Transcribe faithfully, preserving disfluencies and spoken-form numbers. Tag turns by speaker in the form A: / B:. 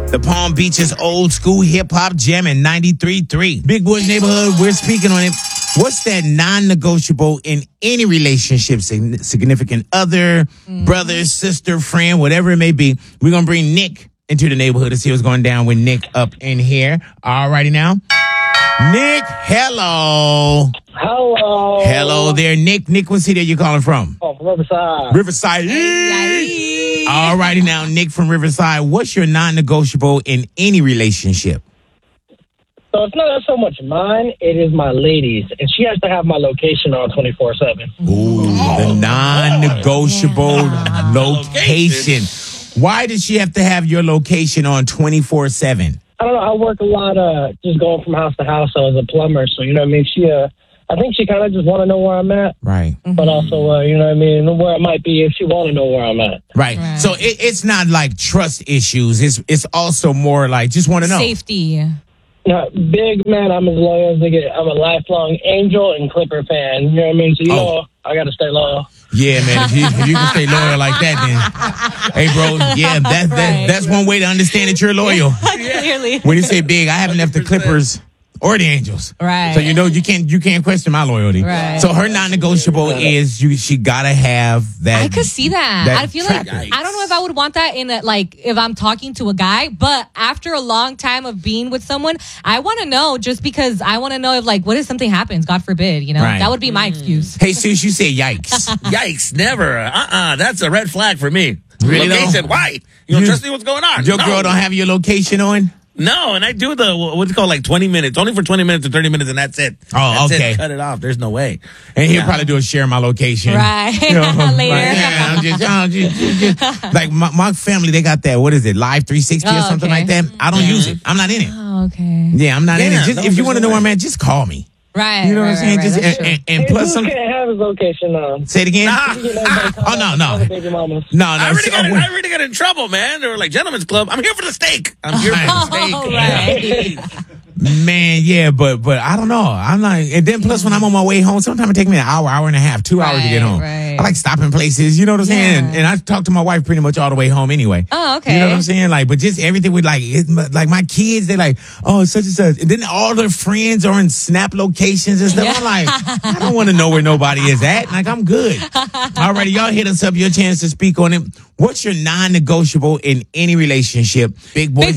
A: The Palm Beaches old school hip hop jam in ninety-three point three. Big Boys Neighborhood, we're speaking on it. What's that non-negotiable in any relationship? Significant other, mm-hmm. brother, sister, friend, whatever it may be. We're going to bring Nick into the neighborhood to see what's going down with Nick up in here. All righty now. Nick, hello.
B: Hello.
A: Hello there, Nick. Nick, what city are you calling from?
B: Oh, from Riverside.
A: Riverside. Hey. All righty now, Nick from Riverside. What's your non-negotiable in any relationship?
B: So it's not so much mine, it is my lady's. And she has to have my location on twenty-four seven.
A: Ooh, the non-negotiable yeah. location. Why does she have to have your location on twenty-four seven?
B: I don't know. I work a lot uh, just going from house to house as a plumber. So, you know what I mean? She, uh, I think she kind of just want to know where I'm at.
A: Right.
B: But mm-hmm. also, uh, you know what I mean, where I might be if she want to know where I'm at.
A: Right. right. So it, it's not like trust issues. It's it's also more like just want to know.
C: Safety.
B: No, big man, I'm as loyal as they get. I'm a lifelong Angel and Clipper fan. You know what I mean? So, you oh. know, I got to stay loyal.
A: Yeah, man. If you, if you can stay loyal like that, then, hey, bro, yeah, that, that, right. that's one way to understand that you're loyal.
C: Clearly.
A: When you say big, I haven't left the Clippers or the Angels.
C: Right.
A: So, you know, you can't you can't question my loyalty.
C: Right.
A: So her non-negotiable is you. she got to have that.
C: I could see that. that I feel tracker. like, I don't know if I would want that in a, like, if I'm talking to a guy, but after a long time of being with someone, I want to know just because I want to know if, like, what if something happens, God forbid, you know?
A: Right.
C: That would be my excuse.
A: Hey, Sus, you say yikes.
D: Yikes, never. Uh-uh, that's a red flag for me.
A: Really
D: location, why? You don't you, trust me what's going on?
A: Your
D: no.
A: girl don't have your location on?
D: No, and I do the, what's it called, like twenty minutes. Only for twenty minutes or thirty minutes, and that's it.
A: Oh,
D: that's
A: okay.
D: It. Cut it off. There's no way.
A: And he'll yeah. probably do a share my location.
C: Right.
A: You know,
C: later.
A: Like, yeah, I'm just, I'm just, just, like, my, my family, they got that, what is it, Live three sixty oh, or something
C: okay.
A: like that. I don't
C: yeah.
A: use it. I'm not in it.
C: Oh, okay.
A: Yeah, I'm not
D: yeah,
A: in it. Just,
D: no,
A: if you want to know
D: way.
A: where I'm at, just call me.
C: Right.
A: You know
C: right,
A: what I'm saying?
C: Right,
A: just
C: right,
A: and, and, and
B: hey,
A: plus some.
B: can't have his location on.
A: Say it again.
D: Nah.
A: Oh no, no, no, no.
D: I already, got, I already got in trouble, man. They were like, "Gentlemen's Club. I'm here for the steak. I'm here for the steak."
C: Oh, right.
A: Man, yeah, but but I don't know. I'm like, and then plus when I'm on my way home, sometimes it takes me an hour, hour and a half, two
C: right,
A: hours to get home.
C: Right.
A: I like stopping places, you know what I'm saying?
C: Yeah.
A: And, and I talk to my wife pretty much all the way home anyway.
C: Oh, okay.
A: You know what I'm saying? Like, but just everything with like, it, like my kids, they like, oh, such and such. And then all their friends are in Snap locations and stuff. Yeah. I'm like, I don't want to know where nobody is at. Like, I'm good. Alrighty, y'all hit us up. Your chance to speak on it. What's your non-negotiable in any relationship? Big Boys